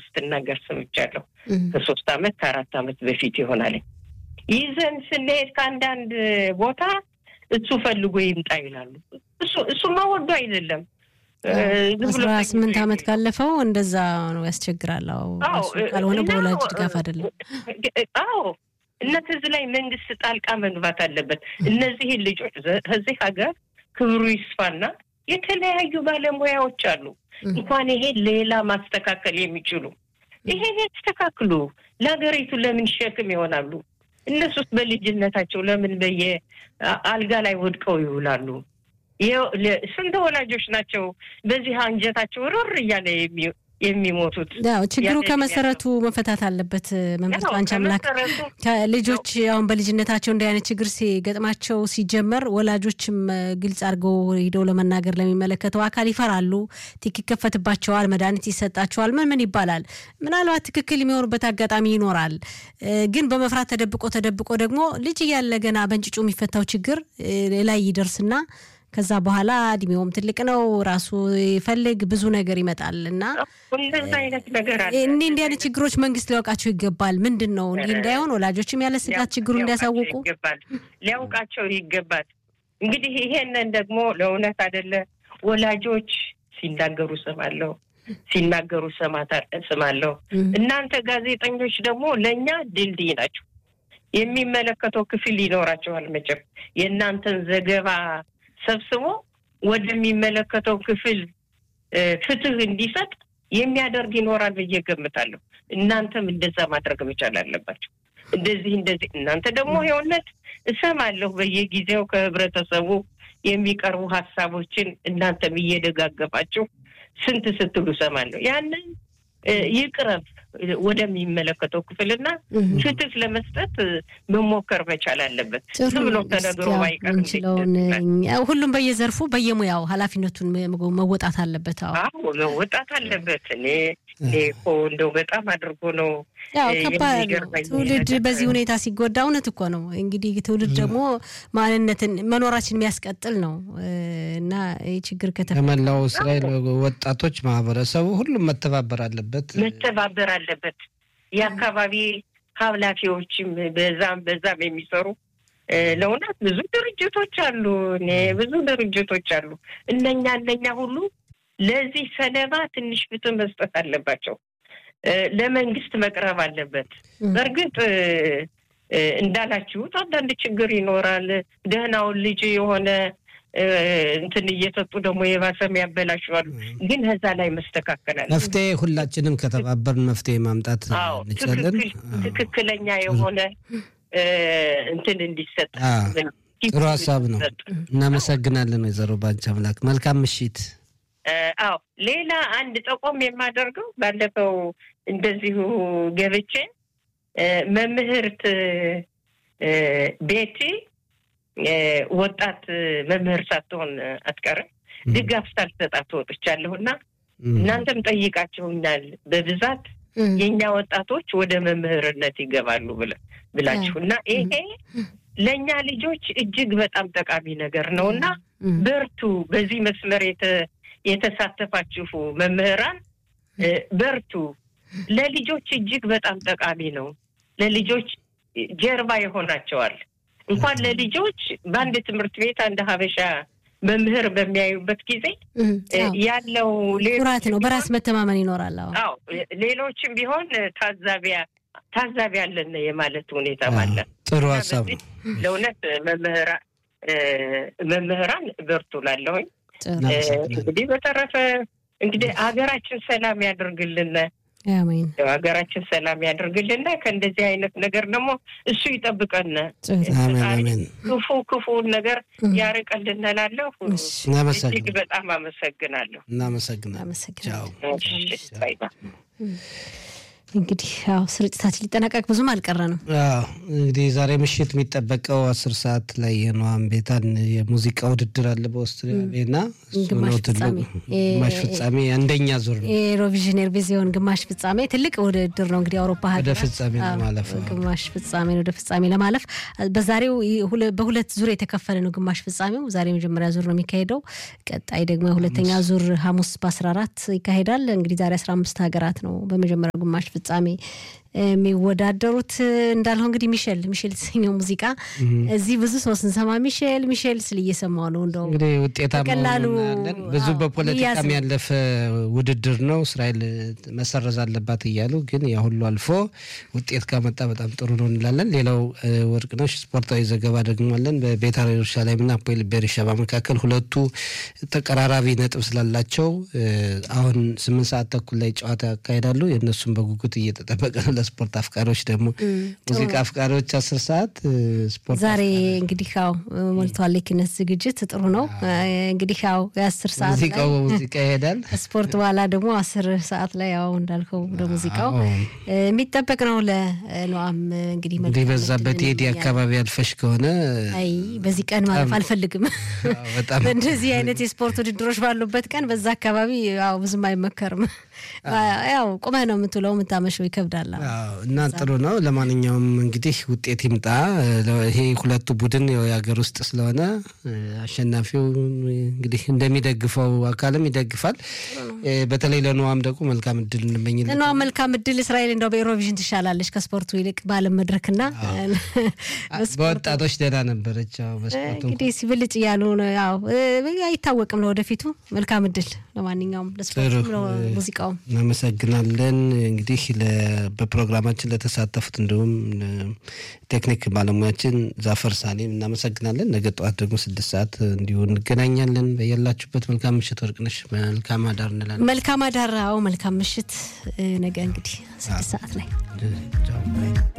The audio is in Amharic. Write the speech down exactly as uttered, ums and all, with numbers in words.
ስትናገር ሰምቻለሁ ከሶስት አመት ከአራት አመት በፊት ይሆናል ይዘን ስንሄድ ካንዳንድ ቦታ እሱ ፈልጎ ይምጣ ይላሉ እሱ እሱ ማወዱ አይደለም አስራ ስምንት አመት ካለፈው እንደዛ ነው ያስቸግራል አው ካልሆነ በወላጅ ድጋፍ አይደለም አው እነዚህ ላይ መንግስት ጣልቃ መግባት አለበት እነዚህ ልጆች ከዚህ ሀገር ክብሩ ይስፋና የተለያዩ ባለሙያዎች አሉ እንኳን ይሄ ሌላ ማስተካከል የሚችሉ ይሄ ተስተካክሉ ለሀገሪቱ ለምን ሸክም ይሆናሉ እነሱስ በልጅነታቸው ለምን በየ አልጋ ላይ ወድቀው ይውላሉ ስንት ወላጆች ናቸው በዚህ አንጀታቸው ሩር እያለ የሚሞቱት ያው ችግሩ ከመሰረቱ መፈታት አለበት መምጣት አንቺ አምላክ ልጆች አሁን በልጅነታቸው እንደ አይነት ችግር ሲገጥማቸው ሲጀመር ወላጆችም ግልጽ አድርገው ሄደው ለመናገር ለሚመለከተው አካል ይፈራሉ ትክክፈትባቸዋል መድኃኒት ይሰጣቸዋል ምን ምን ይባላል ምናልባት ትክክል የሚሆኑበት አጋጣሚ ይኖራል ግን በመፍራት ተደብቆ ተደብቆ ደግሞ ልጅ ያለ ገና በእንጭጩ የሚፈታው ችግር ላይ ይደርስና ከዛ በኋላ እድሜውም ትልቅ ነው ራሱ ይፈልግ ብዙ ነገር ይመጣልና እንደዛ አይነት ነገር አለ እንዴ እንዴ አይነት ችግሮች መንግስት ሊያውቃቸው ይገባል ምንድነው እንዴ እንዳይሆን ወላጆችም ያለ ስጋት ችግሩ እንዲያሳውቁ ይገባል ሊያውቃቸው ይገባል እንግዲህ ይሄንን ደግሞ ለእውነት አይደለ ወላጆች ሲናገሩ ሰማለው ሲናገሩ ሰማለው እናንተ ጋዜጠኞች ደግሞ ለኛ ድልድይ ናችሁ የሚመለከተው ክፍል ይኖራቸዋል መቼም የእናንተን ዘገባ ሰብስቦ ወደሚመለከተው ክፍል ፍትህ እንዲሰጥ የሚያደርግ ይኖራል በየገምታለሁ እናንተም እንደዛ ማድረግ መቻል አለባችሁ እንደዚህ እንደዚህ እናንተ ደግሞ የሆነት እሰማለሁ በየጊዜው ከህብረተሰቡ የሚቀርቡ ሐሳቦችን እናንተም እየደጋገፋችሁ ስንት ስትሉ ሰማለሁ ያንን ይቅረብ ወደሚመለከተው ክፍልና ፍትህ ለመስጠት መሞከር መቻል አለበት ዝም ነው ተነግሮ ባይቀርም ሁሉም በየዘርፉ በየሙያው ኃላፊነቱን መወጣት አለበት አዎ መወጣት አለበት እኔ እኮ እንደው በጣም አድርጎ ነው ያው ከባድ ትውልድ በዚህ ሁኔታ ሲጎዳ እውነት እኮ ነው እንግዲህ ትውልድ ደግሞ ማንነትን መኖራችን የሚያስቀጥል ነው እና ይሄ ችግር ከተመላው እስራኤል ወጣቶች ማህበረሰቡ ሁሉም መተባበር አለበት መተባበር አለበት የአካባቢ ኃላፊዎችም በዛም በዛም የሚሰሩ ለውናት ብዙ ድርጅቶች አሉ እኔ ብዙ ድርጅቶች አሉ እነኛ እነኛ ሁሉ ለዚህ ሰለባ ትንሽ ፍትህ መስጠት አለባቸው ለመንግስት መቅረብ አለበት በርግጥ እንዳላችሁ አንዳንድ ችግር ይኖራል ደህናው ልጅ የሆነ እንትን እየተጡ ደግሞ የባሰም ያበላሽዋል ግን ከዛ ላይ መስተካከል አለ መፍትሄ ሁላችንም ከተባበርን መፍትሄ ማምጣት እንችላለን ትክክለኛ የሆነ እንትን እንዲሰጥ ጥሩ ሐሳብ ነው እናመሰግናለን ወይዘሮ ባንቺ አምላክ መልካም ምሽት አው ሌላ አንድ ጠቆም የማደርገው ባለፈው እንደዚሁ ገብቼ መምህርት ቤቲ ወጣት መምህር ሳትሆን አትቀርም ድጋፍ ሳልሰጣት ወጥቻለሁና እናንተም ጠይቃችሁኛል በብዛት የኛ ወጣቶች ወደ መምህርነት ይገባሉ ብላችሁና ይሄ ለኛ ልጆች እጅግ በጣም ጠቃሚ ነገር ነውና በርቱ በዚህ መስመር የተ የተሳተፋችሁ መምህራን በርቱ ለልጆች እጅግ በጣም ጠቃሚ ነው ለልጆች ጀርባ ይሆናቸዋል እንኳን ለልጆች በአንድ ትምህርት ቤት አንድ ሀበሻ መምህር በሚያዩበት ጊዜ ያለው ሌሎች ነው በራስ መተማመን ይኖራል አዎ ሌሎችም ቢሆን ታዛቢያ ታዛቢ ያለን የማለት ሁኔታ ማለት ጥሩ ሐሳብ ነው ለውነት መምህራን መምህራን በርቱ ላለሁኝ እንግዲህ በተረፈ እንግዲህ ሀገራችን ሰላም ያድርግልን አሜን ሀገራችን ሰላም ያድርግልን ከእንደዚህ አይነት ነገር ደግሞ እሱ ይጠብቀን አሜን ክፉ ክፉ ነገር ያርቀልን እላለሁ እጅግ በጣም አመሰግናለሁ እናመሰግናለን ቻው ባይ ባይ እንግዲህ ያው ስርጭታችን ሊጠናቀቅ ብዙም አልቀረንም አዎ እንግዲህ ዛሬ ምሽት የሚጠበቀው አስር ሰዓት ላይ የኖአም ቤታን የሙዚቃ ውድድር አለ በኦስትሪያና ግማሽ ፍጻሜ አንደኛ ዙር ነው ኤሮቪዥን ኤርቪዚዮን ግማሽ ፍጻሜ ትልቅ ውድድር ነው እንግዲህ አውሮፓ ሀገር ወደ ፍጻሜ ለማለፍ ግማሽ ፍጻሜ ወደ ፍጻሜ ለማለፍ በዛሬው በሁለት ዙር የተከፈለ ነው ግማሽ ፍጻሜው ዛሬ መጀመሪያ ዙር ነው የሚካሄደው ቀጣይ ደግሞ ሁለተኛ ዙር ሐሙስ በአስራ አራት ይካሄዳል እንግዲህ ዛሬ አስራ አምስት ሀገራት ነው በመጀመሪያ በግማሽ ፍጻሜ የሚወዳደሩት እንዳልሆነ እንግዲህ ሚሼል ሚሼል ሲኛው ሙዚቃ እዚህ ብዙ ሰው ስንሰማ ሚሼል ሚሼል ስል እየሰማው ነው እንደው እንግዲህ ውጤታማ ሆነናል ብዙ በፖለቲካም ያለፈ ውድድር ነው እስራኤል መሰረዝ አለባት እያሉ ግን ያ ሁሉ አልፎ ውጤት ካመጣ በጣም ጥሩ ነው እንላለን ሌላው ወርቅነሽ ስፖርታዊ ዘገባ ደግሞ አለን በቤታር ኢየሩሳሌምና አፖኤል ቤርሸባ መካከል ሁለቱ ተቀራራቢ ነጥብ ስላላቸው አሁን ስምንት ሰዓት ተኩል ላይ ጨዋታ ያካሂዳሉ የነሱም በጉጉት እየተጠበቀ ነው ለስፖርት አፍቃሪዎች ደግሞ ሙዚቃ አፍቃሪዎች አስር ሰዓት ስፖርት ዛሬ እንግዲህ ያው ሞልቷል ለኪነት ዝግጅት ጥሩ ነው እንግዲህ ያው የ10 ሰዓት ላይ ሙዚቃው ሙዚቃ ይሄዳል ስፖርት በኋላ ደግሞ አስር ሰዓት ላይ ያው እንዳልከው ለሙዚቃው የሚጠበቅ ነው ለኖአም እንግዲህ እንግዲህ በዛበት የዲ አካባቢ አልፈሽ ከሆነ አይ በዚህ ቀን ማለት አልፈልግም በጣም እንደዚህ አይነት የስፖርት ውድድሮች ባሉበት ቀን በዛ አካባቢ ያው ብዙም አይመከርም ያው ቆመህ ነው የምትለው የምታመሸው ይከብዳል አዎ እና ጥሩ ነው ለማንኛውም እንግዲህ ውጤት ይምጣ ይሄ ሁለቱ ቡድን የሀገር ውስጥ ስለሆነ አሸናፊው እንግዲህ እንደሚደግፈው አካልም ይደግፋል በተለይ ለኖአም ደግሞ መልካም እድል እንመኝለን ለኖአም መልካም እድል እስራኤል እንደው በኤሮቪዥን ትሻላለች ከስፖርቱ ይልቅ ባለም መድረክና በወጣቶች ደህና ነበረች አዎ በስፖርቱ እንግዲህ ሲብልጭ ያሉ ነው ያው አይታወቅም ለወደፊቱ መልካም እድል ለማንኛውም ለስፖርቱ ለሙዚቃው እናመሰግናለን እንግዲህ በፕሮግራማችን ለተሳተፉት እንደውም ቴክኒክ ባለሙያችን ዛፈር ሳሌም እናመሰግናለን ነገ ጠዋት ደግሞ ስድስት ሰዓት እንዲሁ እንገናኛለን በየላችሁበት መልካም ምሽት ወርቅነሽ መልካም አዳር እንላለን መልካም አዳር አዎ መልካም ምሽት ነገ እንግዲህ ስድስት ሰዓት ላይ